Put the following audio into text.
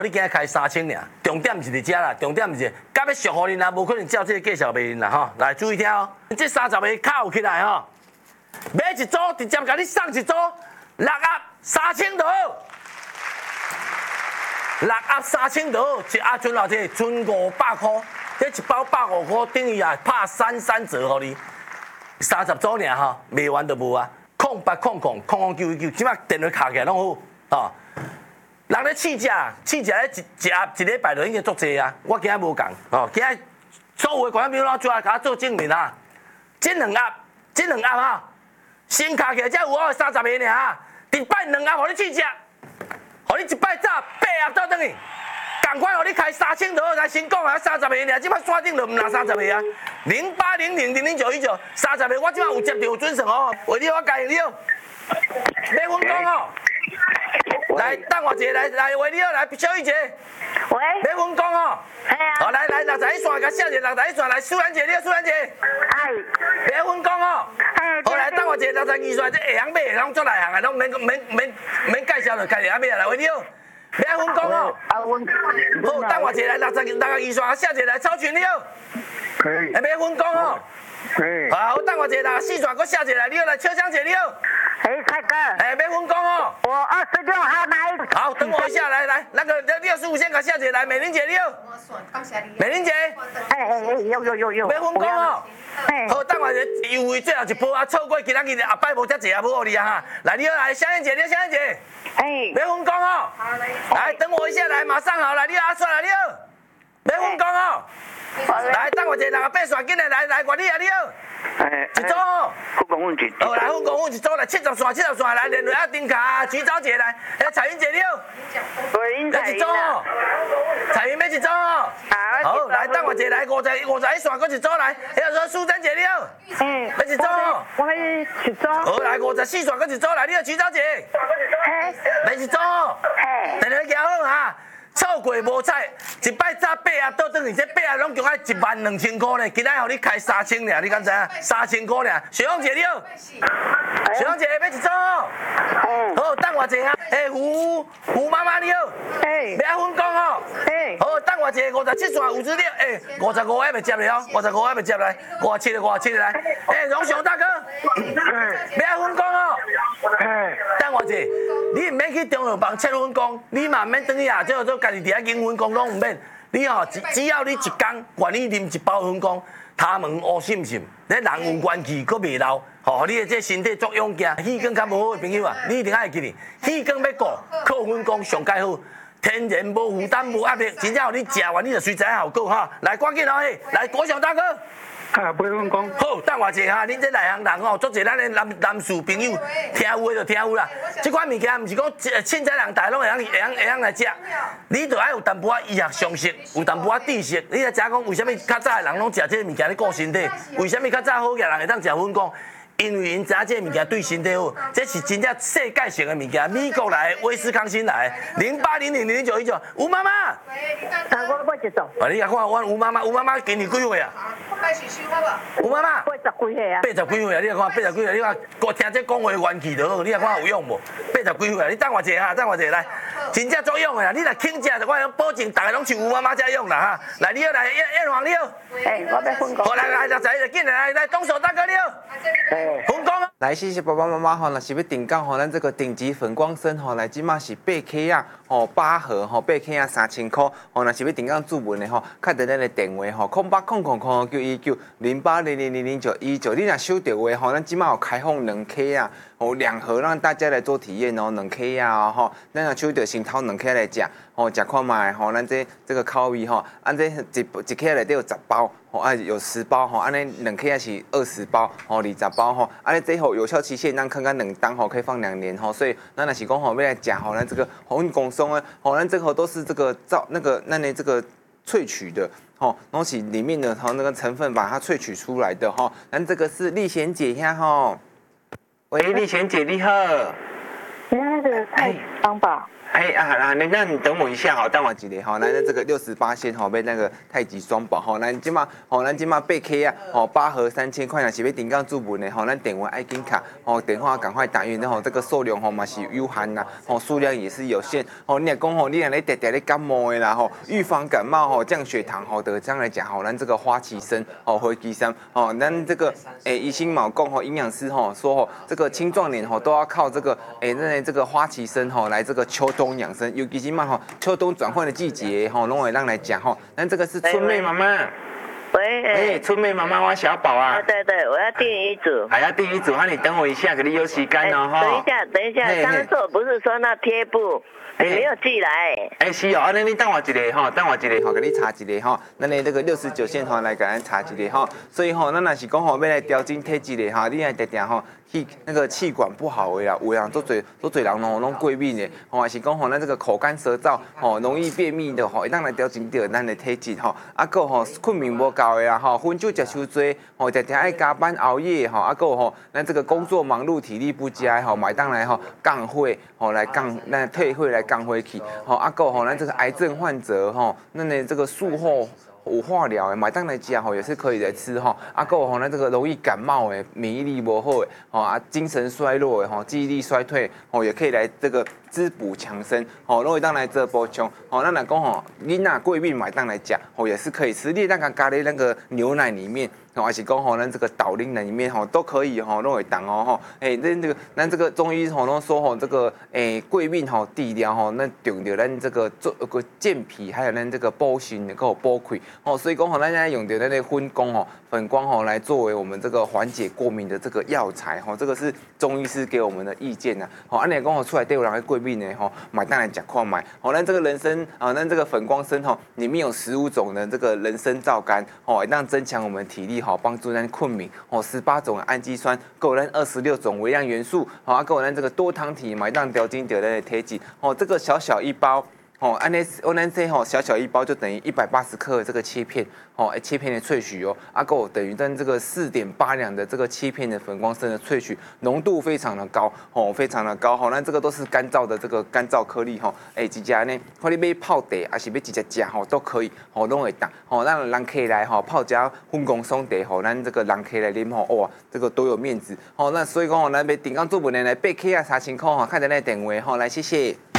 你今日开3000尔，重点是伫遮啦，重点是甲要俗互恁啦，无可能照这个介绍卖恁啦吼。来注意听哦，这30个卡有起来吼，买一组直接甲你送一组，6盒3000就好，6盒3000就好，一盒剩偌济，剩500块，这一包150块，等于啊拍33折互你，30组尔吼，卖完就无啊。08000099，即摆电话卡起来拢好哦。人咧试食咧一礼拜就已经足济啊！我今仔无共哦，今仔所有的观众朋友主要甲我做证明啊！这2盒啊，先卡起来才有我30个尔，一摆2盒互你试食，互你一摆早8盒倒转去，赶快互你开3000就好，才先讲啊，30个尔，即摆山顶就毋拿30个啊，0800000919，30个我即摆有接到有准算哦，为你我介绍了，要阮讲哦。来，等我一下，来，为你好，来，小雨姐。 喂。 要阮讲哦。 系啊。 好，来，61线，甲写一个61线，来，苏兰姐，你好，苏兰姐。 哎。 要阮讲哦。好，来，等我一下，62线，这下行买的拢做内行的，拢免介绍了，家己阿买来，为你好。要阮讲哦。 啊，阮。 好，等我一下，来62线，写一个来，超群你好。 可以。 要阮讲哦。 可以。 好，等我一下，64线，搁写一个来，你好，来，秋香姐你好。 哎，帅哥。 要阮讲哦。 我26号来。 好，等我一下，来，那个65线，甲写一个来，美玲姐你好。美玲姐。 有。 要阮讲哦。好，等我优惠最后一波啊，错过今仔日后摆无遮济啊，无互你啊哈。来，你好，来，香烟姐，你好，香烟姐。要阮讲哦。来，等我一下，来，马上好，来，你好，阿帅来，你好。要阮讲哦。来，等我一下，68线紧来，来，我你啊，你好。一组哦。 我讲阮一。 好，来，阮讲阮一组来，70线，来，连落啊，丁卡，徐小姐来，彩云姐你好。要一组哦。彩云要一组哦。好，来，等我一下，来，51线，搁一组来，迄个苏珍姐你好。要一组哦。 我要一组。 好，来54线，搁一组来，你好，徐小姐。要一组哦。电话交好哈。错过无彩，一摆早8盒倒转去，这8盒拢共爱12000块呢。今仔互你开3000尔，你敢知影？3000块尔。雪芳姐你好，雪芳姐要一组哦。好，等我一下。胡妈妈你好。要阮讲哦。好，等我一下57线56。55还未接咧哦，55还未接来，57来。荣雄大哥。要阮讲哦。等我一下，你唔免去中药房切阮讲，你嘛唔免等去下做家己伫遐饮粉讲拢唔免。你吼只要你一工愿意啉一包粉讲，他们乌信唔信？你人有元气，佫袂老，吼，你的这身体作用行，气管较无好的朋友啊，你一定爱记哩，气管要顾，靠粉讲上介好。天然无负担无压力，真正互你食完你就随知影效果哈。来，赶紧哦，来国祥大哥。 啊，不用讲。 好，等我一下哈，恁这内行人吼，足侪咱的男士朋友听有的就听有啦。这款物件毋是讲凊彩人大拢会晓来食，你着爱有淡薄仔医学常识，有淡薄仔知识，你才知讲为虾米较早的人拢食这个物件咧顾身体，为虾米较早好个人会当食粉讲？因为因知影这个物件对身体好，这是真正世界性的物件，美国来的，威斯康星来的，08000919，吴妈妈。 我买一组。 你甲看，阮吴妈妈今年几岁啊？吴妈妈。 80几岁啊。 80几岁啊！你看80几岁，你看我听这讲话元气就好，你看有用无？80几岁啊！你等我一下哈，等我一下来，真正作用的啦！你若肯食，我保证大家拢像吴妈妈这样啦哈！来，你好，来燕皇你好。 我要分工。 好，来，紧来，东手大哥你好。分工啊！ 来，谢谢爸爸妈妈吼，若是要订购吼，咱这个顶级粉光参吼，来即马是8K 啊，吼8盒吼，8K 啊3000块，吼，若是要订购注文的吼，看到咱的电话吼，08000919，0800000919，你若收到话吼，咱即马有开放2K 啊，吼2盒让大家来做体验哦，2K 啊吼，咱若收到先偷2K 来食，吼，食看卖吼，咱这个口味吼，按这一 K 内底有10包。 哦，啊有10包吼，安尼2K 是20包，吼20包吼，安尼这吼有效期限咱看看2档吼，可以放2年吼，所以咱若是讲吼要来讲吼，咱这个红玉公松呢，吼咱这个都是这个咱的这个萃取的，吼，东西里面的吼那个成分把它萃取出来的吼，咱这个是丽贤姐呀吼，喂，丽贤姐你好。 那个太方吧。 那你等我一下哈，等我一下哈，咱这个68线哈，被那个太极双宝哈，咱今嘛8K 啊，8盒3000块，若是要订购注文的哈，咱电话爱紧卡，电话赶快打，因为吼这个数量嘛是有限呐，数量也是有限，你若讲你若咧常咧感冒的啦预防感冒降血糖就这样来讲咱这个花旗参灰鸡参咱这个医生嘛讲营养师说这个青壮年都要靠这个这个花旗参来这个秋冬养生，尤其是嘛秋冬转换的季节拢会让来讲咱这个是春妹妈妈。喂，春妹妈妈，我小宝啊。 对，我要订一组。 还要订一组，你等我一下，给你有时间哦等一下，刚才我不是说那贴布，你没有寄来。 是哦，那你等我一下等我一下给你查一下咱的这个69线来给咱查一下所以咱若是讲要来调整体质的你来常那个气管不好的啦，有人做侪人拢过敏的，还是讲咱这个口干舌燥容易便秘的会当来调整到咱的体质还睡眠无够的啦薰酒食伤多常爱加班熬夜还咱这个工作忙碌体力不佳买当来降火来降咱退火来降火气咱这个癌症患者咱的这个术后有化疗的，买当来吃也是可以来吃咱这个容易感冒的、免疫力不好的精神衰弱的记忆力衰退也可以来这个滋补强身拢会当来做补充咱来讲囡仔过敏买当来吃也是可以吃，你当加在那个牛奶里面。还是讲咱这个豆奶里面都可以都会当咱这个中医拢说这个过敏治疗那用到咱这个健脾，还有咱这个补肾有补气所以讲咱现在用到咱的粉光来作为我们这个缓解过敏的这个药材这个是中医师给我们的意见呐安尼讲出来对有人过敏的买当然吃看买咱这个人参咱这个粉光参里面有15种的这个人参皂苷让增强我们体力帮助咱困眠18种的氨基酸，够咱26种微量元素够咱这个多糖体买当调整到咱的体质这个小一包咱这小一包就等于180克的这个切片切片的萃取够等于咱这个4.8两的这个切片的粉光参的萃取浓度非常的高非常的高咱这个都是干燥的这个干燥颗粒直接呢看你要泡茶还是要直接吃都可以拢会当咱人客来泡加粉光松茶咱这个人客来啉哇这个多有面子那所以讲咱要订购做文的来8K 3000块看咱的电话来谢谢。